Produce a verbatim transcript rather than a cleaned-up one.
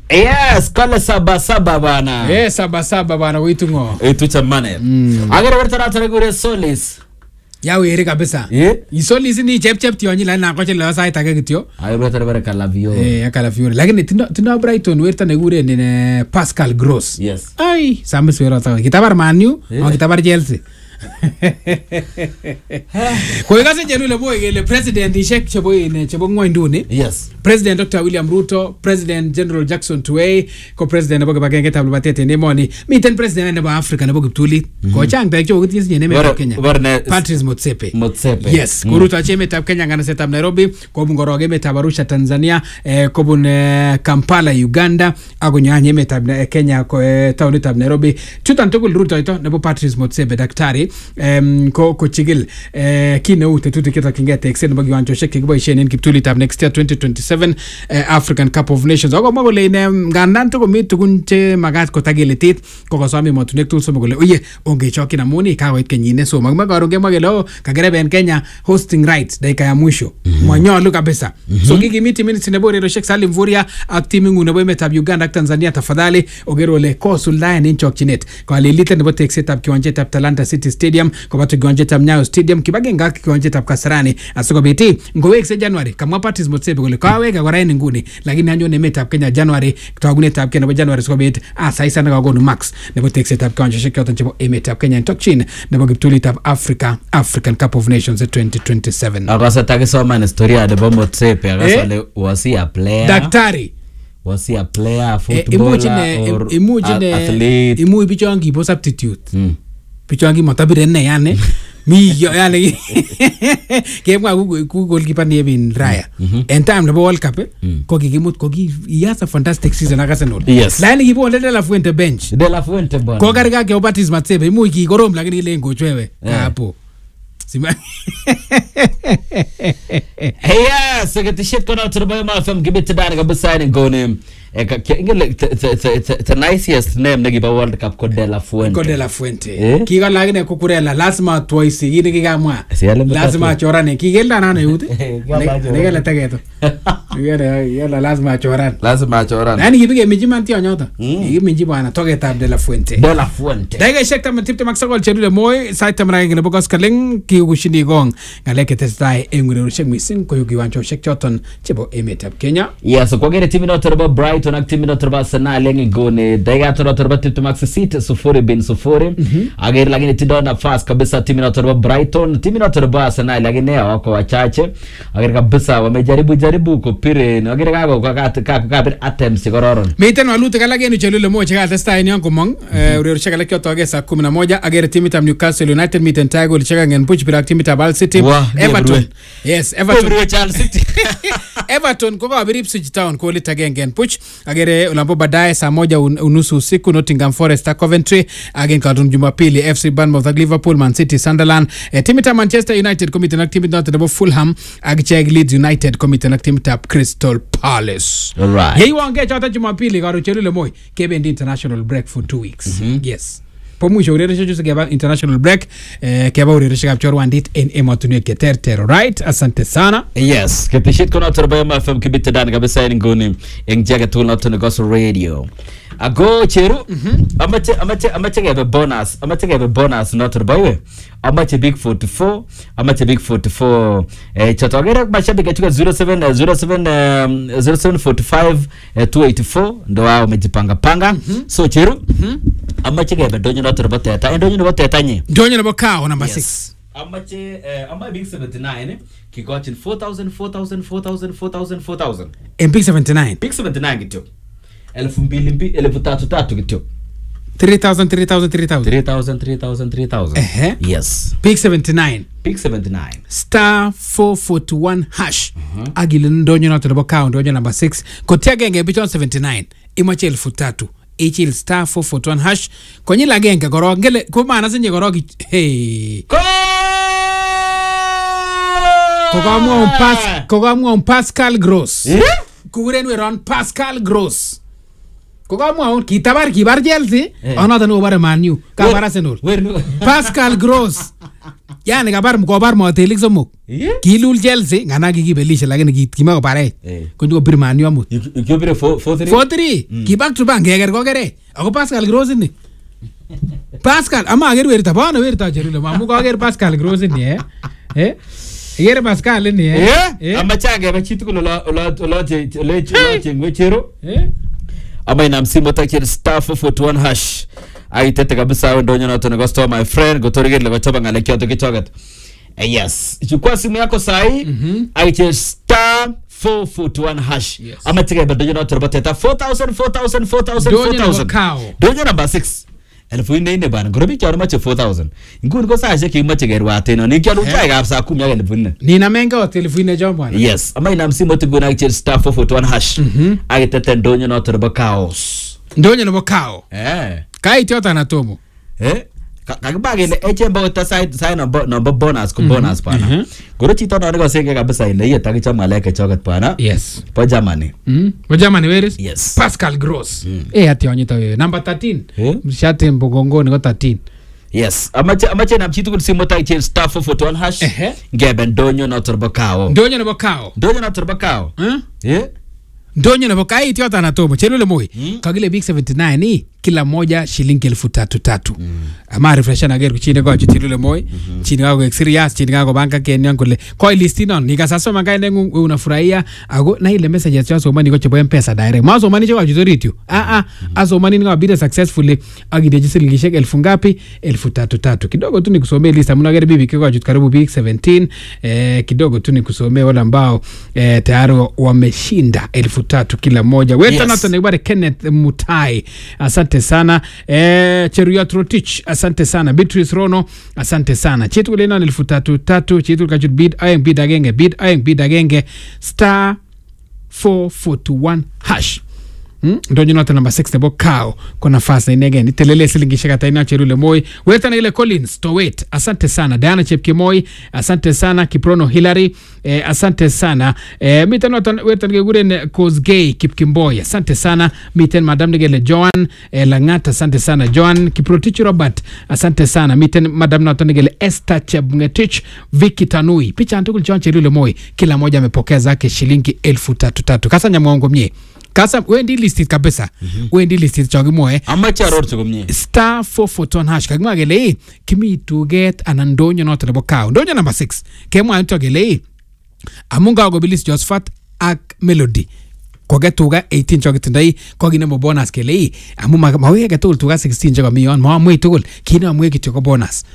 Yes, kale saba saba bana. Eh, saba saba bana witungo. Eh, tucha mane. Agere wertara tare gure Solis. Ya weri kabisa. Eh? I Solis ni chep chep tionyi la na koche la sait age kityo. Agere wertara bare Calavio. Eh, Calavio. Lakini tindo tindo Brighton werta ne gure ne Pascal Gross. Yes. Ai, Samus werata. Kitabar Man U, o kitabar Chelsea. Kwa hiyo jenu le boy le president ishek chebo ine chebo ngwanduni. Yes. President Doctor William Ruto, President General Jackson Tuwei, ko president nebo bagenge tablo batete nemoni. Miten president nebo Africa nebo Kiptuli. Ko chang tek cho kitis nyene me Kenya. Patrice Motsepe. Motsepe. Yes, ko Ruto acheme tab Kenya ngana setab Nairobi, ko bungoroge me tab Arusha Tanzania, eh, ko bun eh, Kampala Uganda, agonya nyeme tab Kenya ko eh, town tab Nairobi. Chutan tugul Ruto ito nebo Patrice Motsepe daktari. Um, ko ko chigil eh, kineu tetuti kita kingete extend bagi wancho shek kiboishen in Kiptuli tab next year twenty twenty-seven eh, African Cup of Nations ogo magole ine ngandan to ko mit tugun che magat ko tageletit ko ko sami motunek tul so magole oye onge choki na muni ka wait kenyine so magmagaro ge magelo kagere ben Kenya hosting rights dakika ya mwisho mwanyolu kabisa so gigi miti minutes ne bore Sheikh Salim Vuria active ngune bo metab Uganda Tanzania tafadhali ogero le ko sulaya ni chokchinet ko alilite ne bo texe tab kiwanje tab Talanta City Stadium ko batu kiwanje tab Nyayo Stadium kibage ngaki kiwanje tab Kasarani asoko beti ngowekse January kama Patrice Motsepe gole kaweka kwa raini nguni lakini anyo ne metab Kenya January tawagune tab Kenya bo January soko beti asa isa na gonu max ne bo texe tab kiwanje Sheikh yotan chebo emetab Kenya tokchin ne bo Kiptuli tab Africa African Cup of Nations twenty twenty-seven akasa takisoma historia de bo Motsepe akasa le was a player daktari was he a player footballer e, or imagine athlete imu bichongi bo substitute mm. Bichongi matabire ne yani mi yo yani kemwa ku goalkeeper ne bin Raya en time the World Cup ko kikimut ko ki yes a fantastic season Arsenal lakini kipo ndele la Fuente bench de la Fuente bwana ko karika ke Patrice Motsepe imu ki korom lakini ile ngochwewe hapo sima hey yeah so get the shit going out to the boy my film give it to that kabisa ni ngone ingele the nicest name negiba World Cup ko de la Fuente ko de la Fuente kiga lakini kukurela lazima twice gini kigamwa lazima chorane kigenda nana yuti negela tageto yala yala lazima choran lazima choran yani gibige mijima nti onyota igi mijima ana togeta de la Fuente de la Fuente daga shekta matipte maksagol chelule moy saita mrage ne bokos kaleng ki gushini gong ngaleke testai engure shek mising ko yugi wancho shek choton chebo emetab Kenya yes ko gere timino terba Brighton ak timino terba sana lengi gone daga toro terba tipte max sit sufuri bin sufuri agere lakini tidona fast kabisa timino terba Brighton timino terba sana lakini wako wachache agere kabisa wamejaribu jaribu ko pire no agere kago ka ka ka attempts gororon miten walute kala genu chelule mo chega testai ni anko mong urero shaka lekyo toge saa kumi na moja agere timitam Newcastle United miten tago chega ngen puch pira timitam Hull City Everton yes Everton Hull City Everton ko ka Ipswich Town ko litage ngen puch agere ulambo baadaye saa moja unusu usiku Nottingham Forest Coventry again Carlton Jumapili F C Bournemouth Liverpool Man City Sunderland timitam Manchester United committee na timitam de Fulham agcheg Leeds United committee na timitam Crystal Palace all right yei wange chota Jumapili karo chelule moy kebendi international break for two weeks mm-hmm. yes pomusho ureresho juse keba international break eh, keba ureresho kapchor wandit en emotunye keterter right asante sana yes ketishit kona turba ma fm kibita dan kabisa ngoni engjaga tulna to Gospel Radio ago cheru amache amache amache gebe bonus amache gebe bonus not turba we amache big forty-four amache big forty-four eh chotogera mashabiki katika zero seven zero seven zero seven four five two eight four ndo wao umejipanga panga so cheru amache gebe donyo not turba teta endonyo no teta nyi donyo no kao number six amache eh ama big seventy-nine kigochin four thousand four thousand four thousand four thousand four thousand en big seventy-nine big seventy-nine gityo elfu mbili mbili elfu tatu tatu gityo three thousand three thousand three thousand three thousand three thousand three thousand eh yes big seventy-nine big seventy-nine star four forty-one hash agile ndonyo na tobo count ndonyo number six kotia genge bichon seventy-nine imache elfu tatu H star four forty-one hash kwenye la genge goro ngele kuma anasenye goro hey kogamwa un pas kogamwa un Pascal Gross kuguren we ron Pascal Gross kogamwa un kitabar kibar Chelsea another no bare Man U kabar Arsenal Pascal Gross yani kabar mkobar motelik somok kilul Chelsea ngana kikibelishe lakini kimako pare konyo bir Man U amut ikibire four three four three ki back to back ngeger kokere ako Pascal Gross ni Pascal ama ager werta bana werta cherule mamu koger Pascal Gross ni eh eh Igere Pascal ni eh eh amachage bachitu lo lo lo je le che ngwechero eh ama ina msimu takir star four four one hash aitete kabisa ndonyo na tuna gosto my friend gotorige le gotoba ngale kyoto kichogat eh yes chukua simu yako sahi aiche star four four one hash ama tige ndonyo na tuna bateta four thousand four thousand four thousand four thousand ndonyo number six elfu nne ine bana ngorobi kyaro mache four thousand nguni ko saje ki mache gerwa teno ni kyalo chai kapsa kumi ya elfu nne ni na menga wa elfu nne jombo bana yes ama ina msimu tiguna aiche star four four one hash aitete ndonyo na tuna chaos ndonyo no bakao eh kai tiota na tomo eh kakibage ile echembo ta side side number number bonus ko bonus pana goro chito na ngo senge kabisa ile yeta kichama leke chokat pana yes pa Germany mm pa Germany where is yes Pascal Gross eh ati onyita wewe number thirteen mshate mbogongoni ko thirteen yes amache amache na mchitu kusimu ta ichi star four four one hash ngebe ndonyo na turbakao ndonyo na bakao ndonyo na turbakao eh ndonyo na bakai tiota na tomo chelule moi kagile big seventy nine ni kila moja shilingi elfu tatu tatu mm. ama refresh na geru chini kwa chitilule moi mm-hmm. chini kwa serious chini kwa banka Kenya kule kwa list ino nikasasa manga nengu unafurahia ago na ile message ya so mani ko chebo M-Pesa direct mazo mani kwa jitoritu a a azo mani nga bida successfully agide shilingi elfu ngapi elfu tatu tatu kidogo tu nikusomea list amuna gere bibi kwa jitu karibu big seventeen eh kidogo tu nikusomea wale ambao eh tayari wameshinda elfu tatu kila moja weta yes. Nato ni Kenneth Mutai asante sana eh Cheruiyot Rotich asante sana Beatrice Rono asante sana chetu ile nani elfu tatu tatu chetu kachut bid ayeng bid agenge bid ayeng bid agenge star four four one hash Hmm? Ndonyo nota number six tebo kao kona fasa inege ni telele silingi shakata ina cherule moi weta na ile Collins to wait asante sana Diana Chepkemoi asante sana Kiprono Hillary eh, asante sana eh, miten nota weta nige gure Kosgei Kipkimboy asante sana miten madam nigele Joan eh, Langata asante sana Joan Kiprotich Robert asante sana miten madam nota nigele Esther Chebngetich Vicky Tanui picha antukul Joan cherule moi kila moja amepokea zake shilingi elfu tatu tatu kasa nyamuongo mie kasa wendi listit kabisa mm-hmm. wendi listit chogimoe amacha ror chogomnie star four four one hash kagma gele kimi to get anandonyo not nebo kao ndonyo number six kemwa nto gele amunga go bilis Josephat ak Melody koge tuga eighteen chogitindai kogi nemo bonus gele amu mawe ge tul tuga sixteen chogo mion ma mwe tugul kina mwe kityo ko bonus